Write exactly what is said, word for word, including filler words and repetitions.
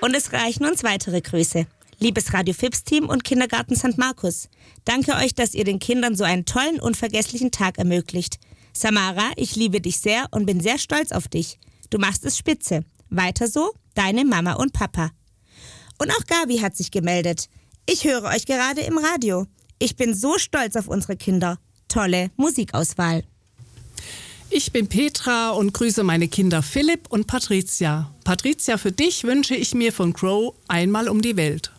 Und es reichen uns weitere Grüße. Liebes Radio Fips-Team und Kindergarten Sankt Markus, danke euch, dass ihr den Kindern so einen tollen, unvergesslichen Tag ermöglicht. Samara, ich liebe dich sehr und bin sehr stolz auf dich. Du machst es spitze. Weiter so, deine Mama und Papa. Und auch Gabi hat sich gemeldet. Ich höre euch gerade im Radio. Ich bin so stolz auf unsere Kinder. Tolle Musikauswahl. Ich bin Petra und grüße meine Kinder Philipp und Patricia. Patricia, für dich wünsche ich mir von Crow Einmal um die Welt.